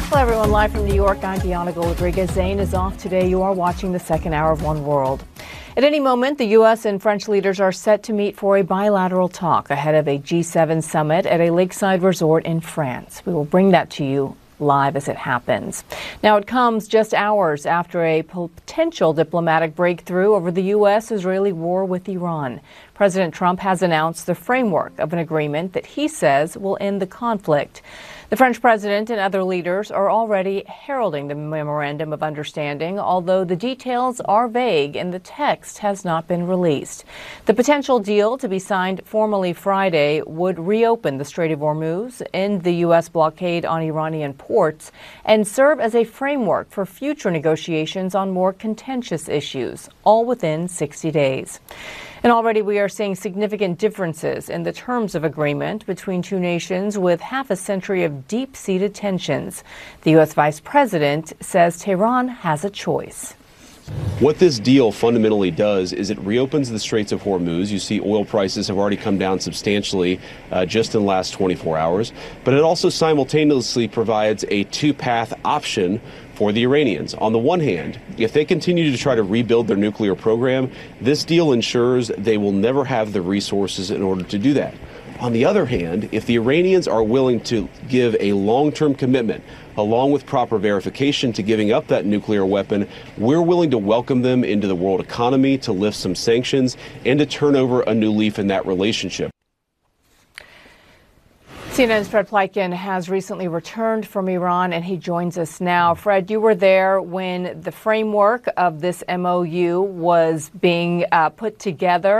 Hello, everyone. Live from New York, I'm Diana Rodriguez. Zayn is off today. You are watching the second hour of One World. At any moment, the U.S. and French leaders are set to meet for a bilateral talk ahead of a G7 summit at a lakeside resort in France. We will bring that to you live as it happens. Now, it comes just hours after a potential diplomatic breakthrough over the U.S.-Israeli war with Iran. President Trump has announced the framework of an agreement that he says will end the conflict. The French president and other leaders are already heralding the memorandum of understanding, although the details are vague and the text has not been released. The potential deal, to be signed formally Friday, would reopen the Strait of Hormuz, end the U.S. blockade on Iranian ports, and serve as a framework for future negotiations on more contentious issues, all within 60 days. And already we are seeing significant differences in the terms of agreement between two nations with half a century of deep-seated tensions. The U.S. Vice President says Tehran has a choice. What this deal fundamentally does is it reopens the Straits of Hormuz. You see oil prices have already come down substantially just in the last 24 hours. But it also simultaneously provides a two-path option for the Iranians. On the one hand, if they continue to try to rebuild their nuclear program, this deal ensures they will never have the resources in order to do that. On the other hand, if the Iranians are willing to give a long-term commitment, along with proper verification to giving up that nuclear weapon, we're willing to welcome them into the world economy, to lift some sanctions, and to turn over a new leaf in that relationship. CNN's Fred Pleitgen has recently returned from Iran, and he joins us now. Fred, you were there when the framework of this MOU was being put together.